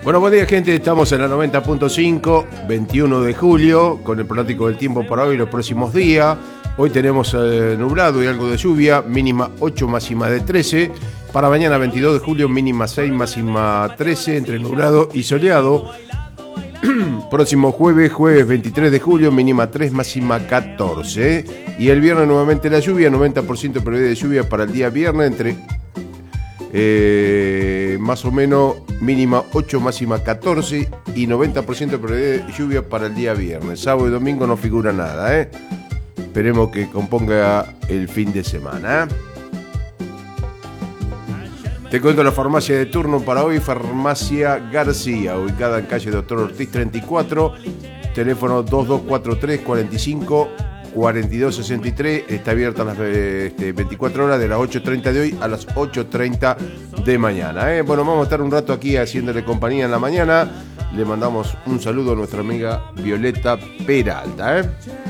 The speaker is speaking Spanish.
Bueno, buen día, gente. Estamos en la 90.5, 21 de julio, con el pronóstico del tiempo para hoy y los próximos días. Hoy tenemos nublado y algo de lluvia, mínima 8, máxima de 13. Para mañana, 22 de julio, mínima 6, máxima 13, entre nublado y soleado. Próximo jueves 23 de julio, mínima 3, máxima 14. Y el viernes nuevamente la lluvia, 90% de probabilidad de lluvia para el día viernes, entre más o menos mínima 8, máxima 14 y 90% de probabilidad de lluvia para el día viernes. Sábado y domingo no figura nada, Esperemos que componga el fin de semana. Te cuento la farmacia de turno para hoy, Farmacia García, ubicada en calle Doctor Ortiz 34, teléfono 2243 45 4263, está abierta a las 24 horas de las 8:30 de hoy a las 8:30 de mañana. Bueno, vamos a estar un rato aquí haciéndole compañía en la mañana. Le mandamos un saludo a nuestra amiga Violeta Peralta.